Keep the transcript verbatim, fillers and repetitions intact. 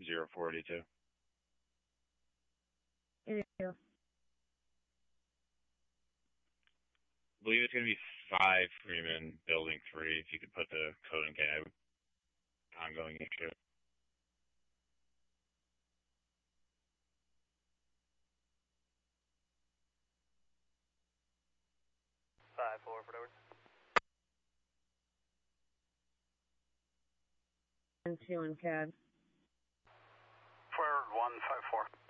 zero four eighty-two. eighty-two. I believe it's going to be five Freeman, building three, if you could put the code in cab. Ongoing issue. Five four for Edward. And two in C A D. Forward one five four.